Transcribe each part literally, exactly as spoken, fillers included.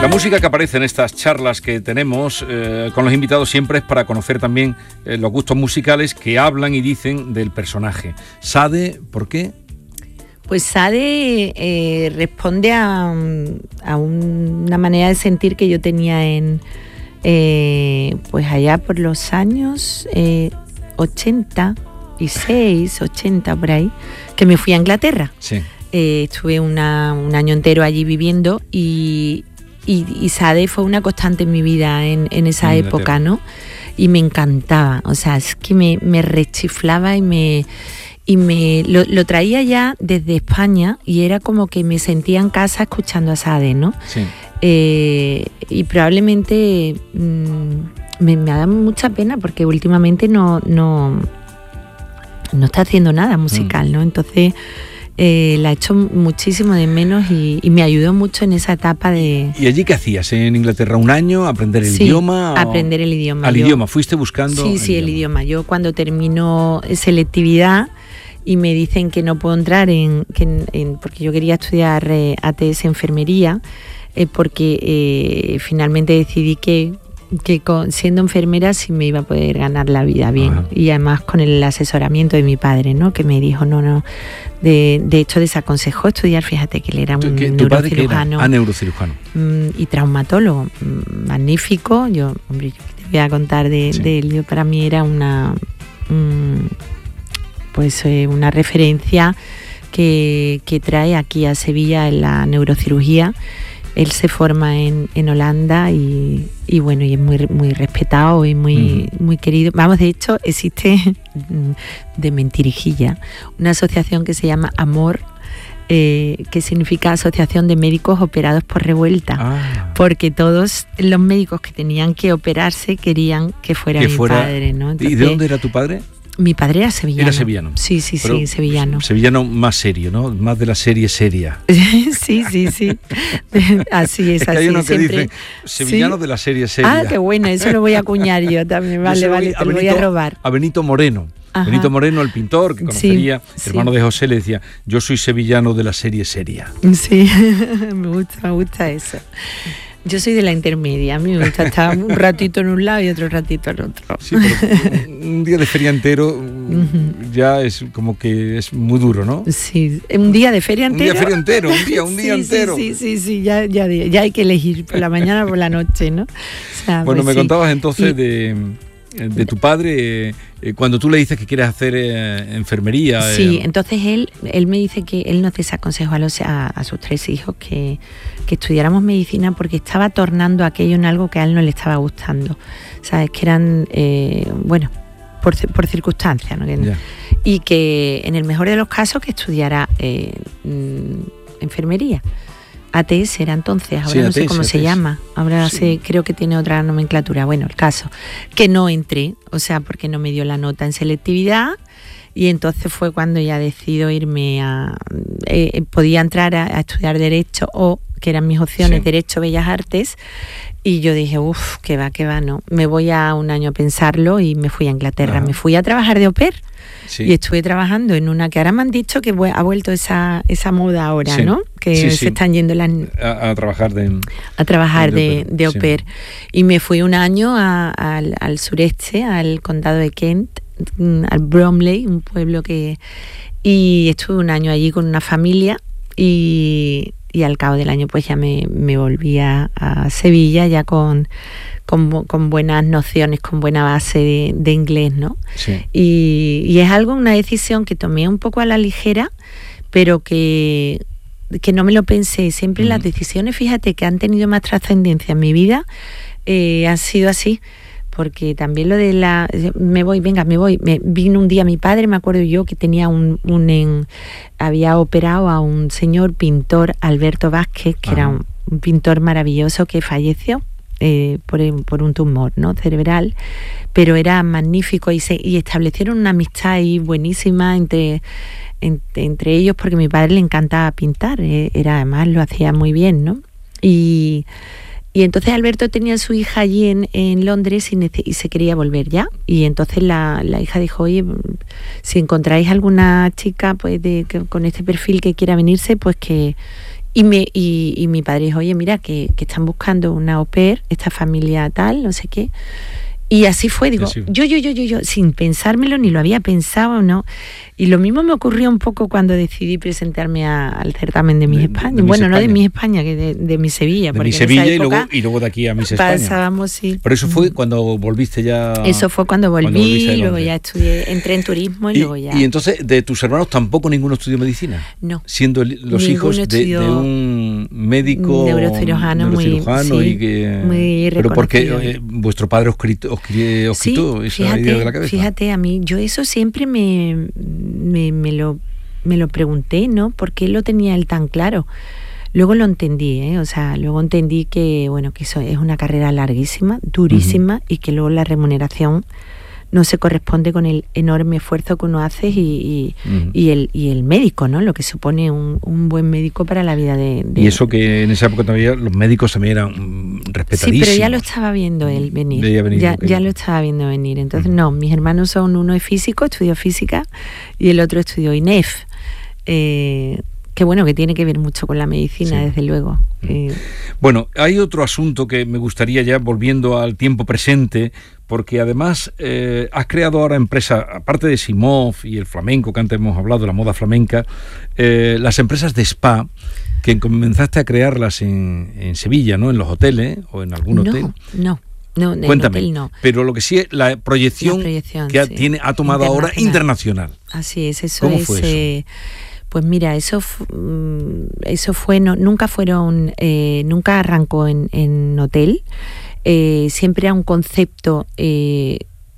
La música que aparece en estas charlas que tenemos eh, con los invitados siempre es para conocer también eh, los gustos musicales que hablan y dicen del personaje. Sade, ¿por qué? Pues Sade eh, responde a, a una manera de sentir que yo tenía en eh, pues allá por los años eh, ochenta y seis, ochenta por ahí, que me fui a Inglaterra. Sí. Eh, estuve una, un año entero allí viviendo y, y, y Sade fue una constante en mi vida en, en esa en época, ¿no? Y me encantaba, o sea, es que me, me rechiflaba y me... Y me lo, lo traía ya desde España y era como que me sentía en casa escuchando a Sade, ¿no? Sí. Eh, y probablemente mmm, me, me da mucha pena porque últimamente no, no, no está haciendo nada musical, ¿no? Entonces eh, la he hecho muchísimo de menos y, y me ayudó mucho en esa etapa de... ¿Y allí qué hacías en Inglaterra? ¿Un año? ¿Aprender el sí, idioma? O... aprender el idioma. ¿Al yo, idioma? ¿Fuiste buscando? Sí, sí, el idioma. el idioma. Yo cuando termino selectividad y me dicen que no puedo entrar en, que en, en porque yo quería estudiar eh, A T S enfermería, eh, porque eh, finalmente decidí que, que con, siendo enfermera sí me iba a poder ganar la vida bien. Ajá. Y además con el asesoramiento de mi padre, ¿no? Que me dijo, no, no, de, de hecho desaconsejó estudiar, fíjate que él era un neurocirujano. Ah, neurocirujano. Y traumatólogo, magnífico. Yo, hombre, yo te voy a contar de, sí. de él, yo, para mí era una... Um, pues eh, una referencia que, que trae aquí a Sevilla en la neurocirugía. Él se forma en, en Holanda y, y bueno, y es muy, muy respetado y muy, uh-huh. muy querido. Vamos, de hecho, existe de mentirijilla una asociación que se llama AMOR, eh, que significa Asociación de Médicos Operados por Revuelta, ah. porque todos los médicos que tenían que operarse querían que fuera que mi fuera... padre, ¿no? Entonces, ¿y de dónde era tu padre? Mi padre era sevillano. Era sevillano. Sí, sí, Pero sí, sevillano. Sevillano más serio, ¿no? Más de la serie seria. sí, sí, sí. Así es, es que así hay uno siempre. que dice sevillano ¿sí? de la serie seria. Ah, qué bueno, eso lo voy a acuñar yo también. Vale, yo vale, te lo voy a robar. A Benito Moreno. Ajá. Benito Moreno, el pintor, que conocería, sí, hermano sí. de José, le decía, yo soy sevillano de la serie seria. Sí, me gusta, me gusta eso. Yo soy de la intermedia, a mí me gusta estar un ratito en un lado y otro ratito en otro. Sí, pero un día de feria entero uh-huh. ya es como que es muy duro, ¿no? Sí, un día de feria entero. Un día de feria entero, un día, un día sí, entero. Sí, sí, sí, sí, ya, ya, ya hay que elegir por la mañana o por la noche, ¿no? O sea, bueno, pues me sí. contabas entonces y, de... de tu padre, eh, cuando tú le dices que quieres hacer eh, enfermería. Sí, eh, entonces él él me dice que él nos desaconsejó a, los, a, a sus tres hijos que, que estudiáramos medicina porque estaba tornando aquello en algo que a él no le estaba gustando. Sabes, que eran, eh, bueno, por, por circunstancias, ¿no? Que, y que en el mejor de los casos que estudiara eh, enfermería. A T S era entonces, ahora sí, no A T S, sé cómo A T S. Se llama, ahora sí. sé, creo que tiene otra nomenclatura. Bueno, el caso, que no entré, o sea, porque no me dio la nota en selectividad y entonces fue cuando ya decido irme a... Eh, podía entrar a, a estudiar Derecho o, que eran mis opciones, sí. Derecho, Bellas Artes, y yo dije, uff, que va, que va, no. Me voy a un año a pensarlo y me fui a Inglaterra, ajá. Me fui a trabajar de au pair. Sí. Y estuve trabajando en una que ahora me han dicho que ha vuelto esa, esa moda ahora, sí. ¿no? Que sí, se sí. están yendo las... A, a trabajar de... A trabajar de, de, de au pair. Sí. Y me fui un año a, a, al, al sureste, al condado de Kent, al Bromley, un pueblo que... Y estuve un año allí con una familia y, y al cabo del año pues ya me, me volví a, a Sevilla ya con... Con, con buenas nociones, con buena base de, de inglés, ¿no? Sí. Y, y es algo, una decisión que tomé un poco a la ligera, pero que, que no me lo pensé. Siempre mm. las decisiones, fíjate, que han tenido más trascendencia en mi vida, eh, han sido así. Porque también lo de la... Me voy, venga, me voy. Me, vino un día mi padre, me acuerdo yo, que tenía un... un en, había operado a un señor pintor, Alberto Vázquez, que Ajá. era un, un pintor maravilloso que falleció. Eh, por, por un tumor, ¿no? cerebral, pero era magnífico y, se, y establecieron una amistad ahí buenísima entre, entre, entre ellos porque a mi padre le encantaba pintar, eh, era además lo hacía muy bien, ¿no? Y, y entonces Alberto tenía a su hija allí en, en Londres y, nece- y se quería volver ya, y entonces la, la hija dijo, oye, si encontráis alguna chica pues de, que, con este perfil que quiera venirse, pues que Y, me, y, y mi padre dijo, oye, mira, que, que están buscando una au pair, esta familia tal, no sé qué. Y así fue, digo, sí, sí. yo, yo, yo, yo, yo, sin pensármelo, ni lo había pensado, ¿no? Y lo mismo me ocurrió un poco cuando decidí presentarme a, al certamen de Miss de, España. De bueno, Miss no España. de Miss España, que de, de Miss Sevilla. De Miss Sevilla y luego, y luego de aquí a Miss España. Pasábamos, sí. Pero eso fue cuando volviste ya... Eso fue cuando volví, cuando luego ya estudié, entré en turismo y, y luego ya... Y entonces, ¿de tus hermanos tampoco ninguno estudió medicina? No. Siendo los hijos de, de un médico... Neurocirujano, neurocirujano muy, y que, sí, muy reconocido. Pero porque eh, vuestro padre os quitó, os quitó sí, esa fíjate, idea de la cabeza. Fíjate, a mí, yo eso siempre me, me, me lo... me lo pregunté, ¿no? ¿Por qué lo tenía él tan claro? Luego lo entendí, ¿eh? O sea, luego entendí que, bueno, que eso es una carrera larguísima, durísima, uh-huh. y que luego la remuneración no se corresponde con el enorme esfuerzo que uno hace y, y, uh-huh. y, el, y el médico, ¿no? Lo que supone un, un buen médico para la vida de, de... Y eso que en esa época todavía los médicos también eran respetadísimos. Sí, pero ya lo estaba viendo él venir. venir ya, okay. ya lo estaba viendo venir. Entonces, uh-huh. no, mis hermanos son, uno es físico, estudió física, y el otro estudió I N E F. Eh, que bueno, que tiene que ver mucho con la medicina, sí. desde luego. Eh, bueno, hay otro asunto que me gustaría ya, volviendo al tiempo presente, porque además eh, has creado ahora empresas, aparte de Simov y el flamenco, que antes hemos hablado, la moda flamenca, eh, las empresas de spa, que comenzaste a crearlas en, en Sevilla, ¿no? En los hoteles o en algún no, hotel. No, no. No, Cuéntame, hotel no. Pero lo que sí es la proyección, la proyección que ha, sí. tiene, ha tomado ahora internacional. Así es, eso ¿Cómo es... fue eso? Eh, Pues mira, eso eso fue no, nunca fueron eh, nunca arrancó en, en hotel, eh, siempre era un concepto eh,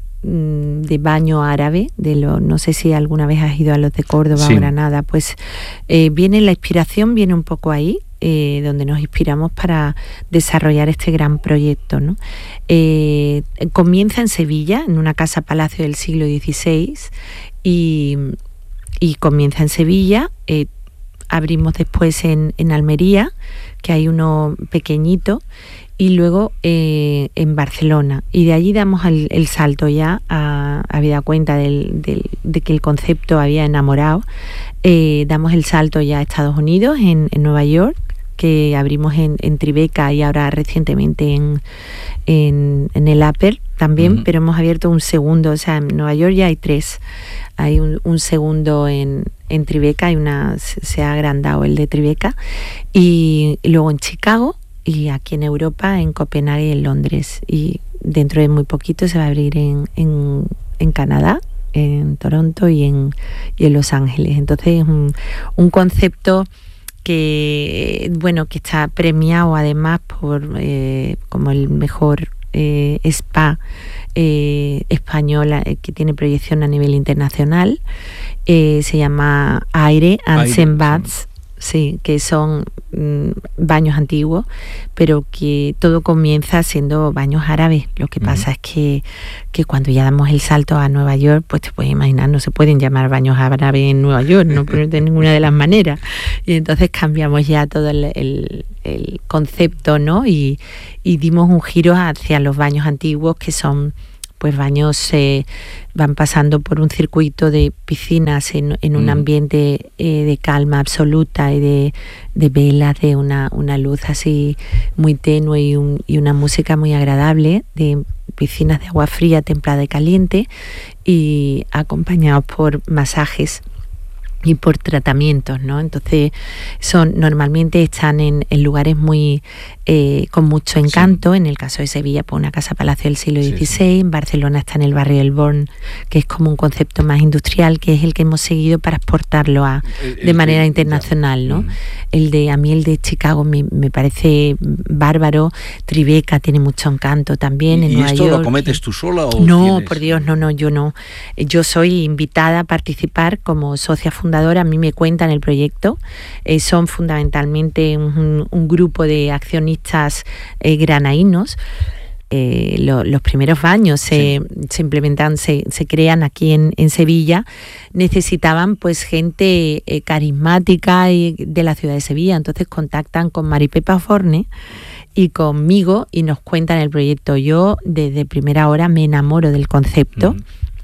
de baño árabe, de lo, no sé si alguna vez has ido a los de Córdoba sí. o Granada, pues eh, viene la inspiración, viene un poco ahí, eh, donde nos inspiramos para desarrollar este gran proyecto, ¿no? Eh, comienza en Sevilla, en una casa palacio del siglo dieciséis, y y comienza en Sevilla, eh, abrimos después en, en Almería, que hay uno pequeñito, y luego eh, en Barcelona, y de allí damos el, el salto ya, a, habida cuenta del, del, de que el concepto había enamorado, eh, damos el salto ya a Estados Unidos, en, en Nueva York, que abrimos en, en Tribeca y ahora recientemente en, en, en el Upper también, uh-huh. pero hemos abierto un segundo, o sea, en Nueva York ya hay tres, hay un, un segundo en, en Tribeca, hay una, se ha agrandado el de Tribeca, y, y luego en Chicago, y aquí en Europa, en Copenhague y en Londres, y dentro de muy poquito se va a abrir en, en, en Canadá, en Toronto y en, y en Los Ángeles. Entonces es un, un concepto que bueno que está premiado además por eh, como el mejor eh, spa eh, español eh, que tiene proyección a nivel internacional, eh, se llama Aire and Zen Baths, sí, que son mm, baños antiguos, pero que todo comienza siendo baños árabes. Lo que uh-huh. pasa es que, que cuando ya damos el salto a Nueva York, pues te puedes imaginar, no se pueden llamar baños árabes en Nueva York, no de ninguna de las maneras. Y entonces cambiamos ya todo el, el, el concepto, ¿no? Y, y dimos un giro hacia los baños antiguos, que son pues baños eh, van pasando por un circuito de piscinas en, en un mm. ambiente eh, de calma absoluta y de, de velas, de una, una luz así muy tenue y, un, y una música muy agradable, de piscinas de agua fría, templada y caliente, y acompañados por masajes y por tratamientos, ¿no? Entonces son normalmente están en, en lugares muy eh, con mucho encanto. Sí. En el caso de Sevilla, pues una casa palacio del siglo dieciséis, sí, sí. En Barcelona está en el barrio del Born, que es como un concepto más industrial, que es el que hemos seguido para exportarlo a el, de manera el, internacional, ya. ¿no? Mm. El de a mí el de Chicago me, me parece bárbaro. Tribeca tiene mucho encanto también. ¿Y, en ¿y Nueva esto York. Lo cometes tú sola o no, tienes... por Dios, no, no, yo no. Yo soy invitada a participar como socia fundadora. A mí me cuentan el proyecto. Eh, son fundamentalmente un, un grupo de accionistas eh, granaínos. Eh, lo, los primeros baños se, sí. se implementan, se, se crean aquí en, en Sevilla. Necesitaban pues gente eh, carismática y de la ciudad de Sevilla. Entonces contactan con Maripepa Forne y conmigo y nos cuentan el proyecto. Yo desde primera hora me enamoro del concepto. Uh-huh.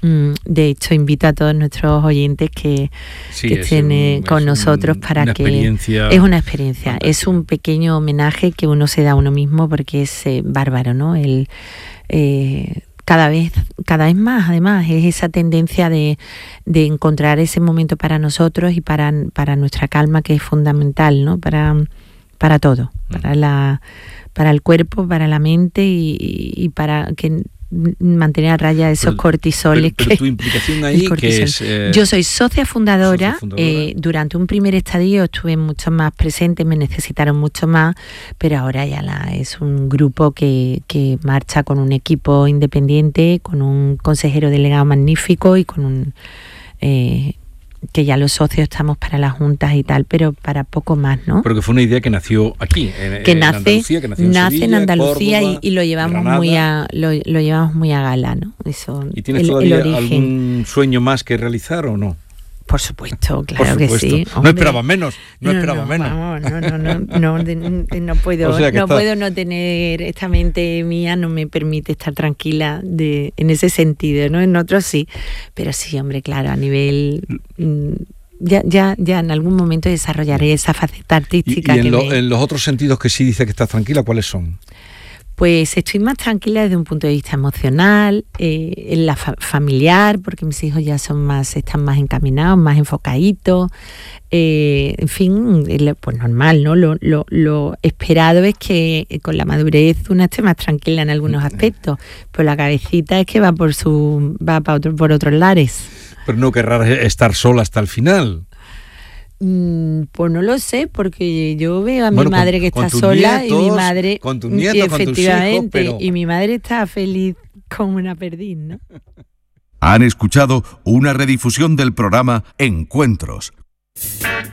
De hecho, invito a todos nuestros oyentes que, sí, que estén un, con nosotros para una que... Es una experiencia, fantástica. Es un pequeño homenaje que uno se da a uno mismo porque es eh, bárbaro, ¿no? El, eh, cada vez cada vez más, además, es esa tendencia de, de encontrar ese momento para nosotros y para, para nuestra calma, que es fundamental, ¿no? Para, para todo, para, la, para el cuerpo, para la mente y, y para que... mantener a raya esos pero, cortisoles. Pero, pero que, tu implicación ahí, que es... Eh, yo soy socia fundadora, socia fundadora. Eh, durante un primer estadio estuve mucho más presente, me necesitaron mucho más, pero ahora ya la, es un grupo que, que marcha con un equipo independiente, con un consejero delegado magnífico y con un... Eh, que ya los socios estamos para las juntas y tal, pero para poco más, ¿no? Pero que fue una idea que nació aquí, en, que en nace, Andalucía, que nació en nace Sevilla, en Andalucía Córdoba, y, y lo llevamos Granada. muy a lo, lo llevamos muy a gala, ¿no? Eso. ¿Y tienes el, todavía el algún sueño más que realizar o no? Por supuesto, claro Por supuesto. que sí. Hombre. No esperaba menos, no, no esperaba no, menos. Vamos, no, no, no, no, no, no puedo, o sea no está... puedo no tener esta mente mía, no me permite estar tranquila de, en ese sentido, ¿no? En otros sí, pero sí, hombre, claro, a nivel ya, ya, ya en algún momento desarrollaré esa faceta artística. ¿Y, y en, que lo, me... en los otros sentidos que sí dice que estás tranquila, cuáles son? Pues estoy más tranquila desde un punto de vista emocional, eh, en la fa- familiar, porque mis hijos ya son más, están más encaminados, más enfocaditos, eh, en fin, pues normal, ¿no? Lo, lo, lo esperado es que con la madurez una esté más tranquila en algunos aspectos, pero la cabecita es que va por su, va para otro, por otros lares. Pero no querrás estar sola hasta el final. Pues no lo sé, porque yo veo a mi bueno, madre con, que está nietos, sola y mi madre con tus nietos, y efectivamente, con tus hijos, pero... y mi madre está feliz como una perdiz, ¿no? Han escuchado una redifusión del programa Encuentros.